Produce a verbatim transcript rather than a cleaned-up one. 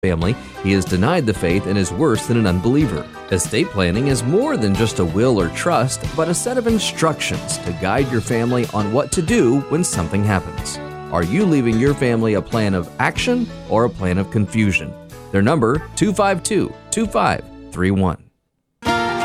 family, he is denied the faith and is worse than an unbeliever. Estate planning is more than just a will or trust, but a set of instructions to guide your family on what to do when something happens. Are you leaving your family a plan of action or a plan of confusion? Their number, two five two, two five three one.